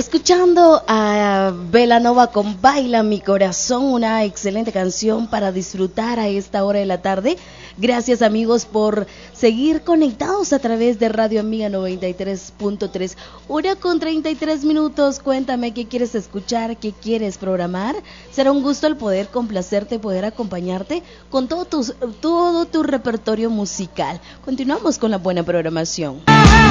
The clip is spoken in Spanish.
Escuchando a Belanova con Baila mi corazón, una excelente canción para disfrutar a esta hora de la tarde. Gracias amigos por seguir conectados a través de Radio Amiga 93.3. 1:33. Cuéntame qué quieres escuchar, qué quieres programar. Será un gusto el poder complacerte, poder acompañarte con todo tu repertorio musical. Continuamos con la buena programación.